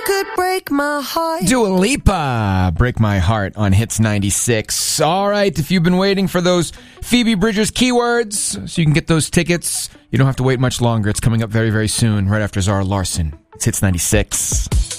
could break my heart. Dua Lipa, Break My Heart on Hits 96. All right, if you've been waiting for those Phoebe Bridgers keywords so you can get those tickets, you don't have to wait much longer. It's coming up very, very soon, right after Zara Larsson. It's Hits 96.